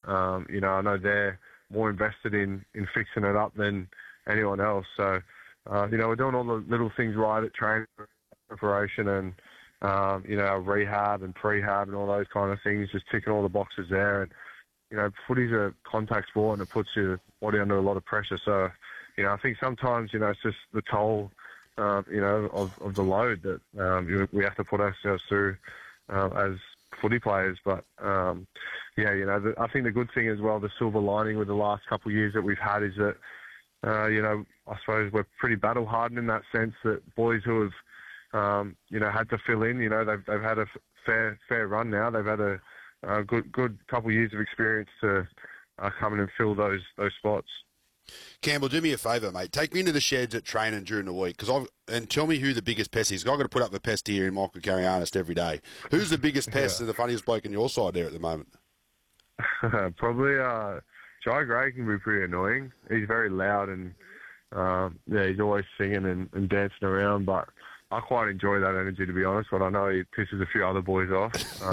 I know they're more invested in fixing it up than anyone else. So, we're doing all the little things right at training preparation and, rehab and prehab and all those kind of things, just ticking all the boxes there. And, footy's a contact sport and it puts your body under a lot of pressure. So, I think sometimes, it's just the toll, of the load that we have to put ourselves through as footy players. But, I think the good thing as well, the silver lining with the last couple of years that we've had is that, I suppose we're pretty battle-hardened in that sense that boys who have, had to fill in, they've had a fair run now. They've had a good couple of years of experience to come in and fill those spots. Campbell, do me a favour, mate. Take me into the sheds at training during the week and tell me who the biggest pest is. I've got to put up a pest here in Michael Carianis every day. Who's the biggest pest and the funniest bloke on your side there at the moment? Probably Jai Gray can be pretty annoying. He's very loud and he's always singing and dancing around, but I quite enjoy that energy, to be honest, but I know he pisses a few other boys off.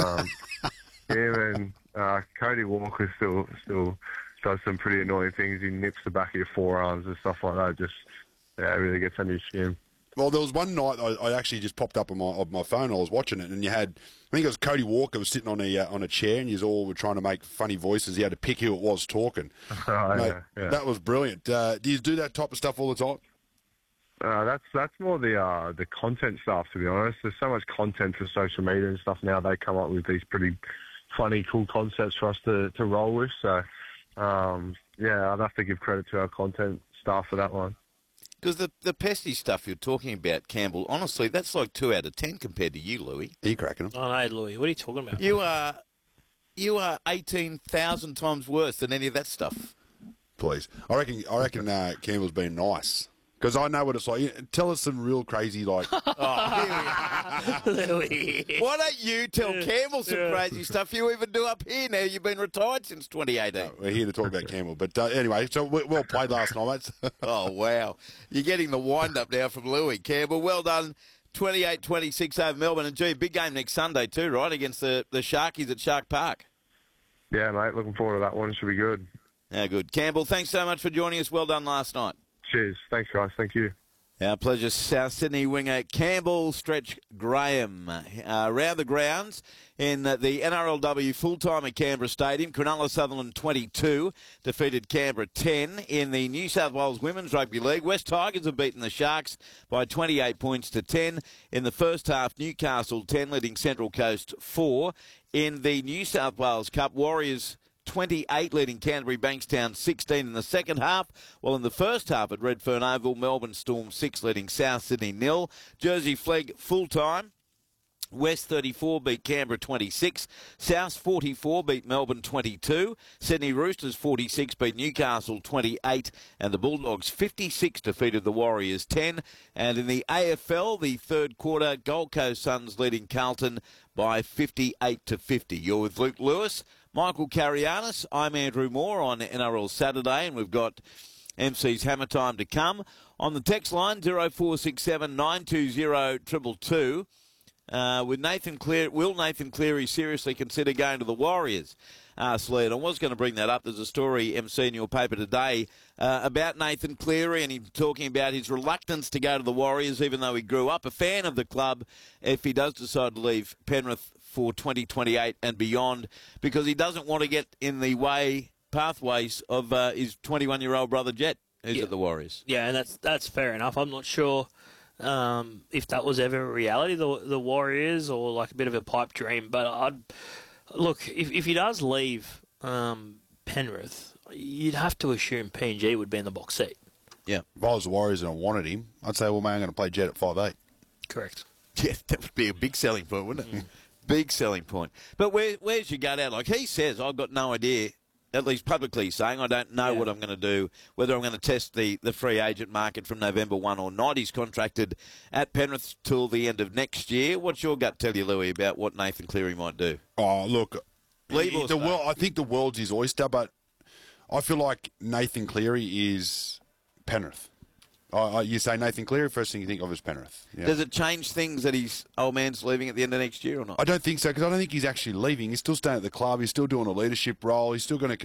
Him and Cody Walker still does some pretty annoying things. He nips the back of your forearms and stuff like that. It really gets under your skin. Well, there was one night I actually just popped up on my phone. I was watching it, and you had, I think it was Cody Walker was sitting on a chair, and you all were trying to make funny voices. He had to pick who it was talking. Mate, yeah. That was brilliant. Do you do that type of stuff all the time? That's more the content stuff, to be honest. There's so much content for social media and stuff now. They come up with these pretty funny, cool concepts for us to roll with. So, I'd have to give credit to our content staff for that one. Because the pesty stuff you're talking about, Campbell, honestly, that's like 2 out of 10 compared to you, Louis. Are you cracking them? Oh, no, Louis, what are you talking about? You are 18,000 times worse than any of that stuff. Please. I reckon Campbell's been nice. Because I know what it's like. Tell us some real crazy, like... Louis. Why don't you tell Campbell some crazy stuff you even do up here now? You've been retired since 2018. No, we're here to talk about Campbell. But anyway, so well played last night, mate. Oh, wow. You're getting the wind-up now from Louis. Campbell, well done. 28-26 over Melbourne. And, gee, big game next Sunday too, right, against the Sharkies at Shark Park. Yeah, mate, looking forward to that one. Should be good. Yeah, good. Campbell, thanks so much for joining us. Well done last night. Cheers. Thanks, guys. Thank you. Our pleasure, South Sydney winger Campbell Stretch Graham. Around the grounds in the NRLW full-time at Canberra Stadium, Cronulla Sutherland 22 defeated Canberra 10. In the New South Wales Women's Rugby League, West Tigers have beaten the Sharks by 28 points to 10. In the first half, Newcastle 10, leading Central Coast 4. In the New South Wales Cup, Warriors 28, leading Canterbury Bankstown 16 in the second half, while in the first half at Redfern Oval, Melbourne Storm 6, leading South Sydney 0. Jersey Flegg full-time. West 34 beat Canberra 26. South 44 beat Melbourne 22. Sydney Roosters 46 beat Newcastle 28. And the Bulldogs 56 defeated the Warriors 10. And in the AFL, the third quarter, Gold Coast Suns leading Carlton by 58-50. You're with Luke Lewis, Michael Carianis. I'm Andrew Moore on NRL Saturday, and we've got MC's Hammer Time to come. On the text line, 0467 920 222. With Nathan Cleary, will Nathan Cleary seriously consider going to the Warriors? Asked Lee. And I was going to bring that up. There's a story, MC, in your paper today about Nathan Cleary, and him talking about his reluctance to go to the Warriors, even though he grew up a fan of the club, if he does decide to leave Penrith for 2028 and beyond, because he doesn't want to get in the pathways of his 21-year-old brother Jet, who's at the Warriors. Yeah, and that's fair enough. I'm not sure if that was ever a reality, the Warriors, or like a bit of a pipe dream. But look, if he does leave Penrith, you'd have to assume PNG would be in the box seat. Yeah. If I was the Warriors and I wanted him, I'd say, well, mate, I'm going to play Jet at 5'8". Correct. Yeah, that would be a big selling point, wouldn't it? Big selling point. But where's your gut out? Like he says, I've got no idea, at least publicly saying, I don't know what I'm going to do, whether I'm going to test the free agent market from November 1 or not. He's contracted at Penrith till the end of next year. What's your gut tell you, Louis, about what Nathan Cleary might do? Oh, look, leave or stay? I think the world's his oyster, but I feel like Nathan Cleary is Penrith. You say Nathan Cleary, first thing you think of is Penrith. Yeah. Does it change things that his old man's leaving at the end of next year or not? I don't think so, because I don't think he's actually leaving. He's still staying at the club. He's still doing a leadership role. He's still going to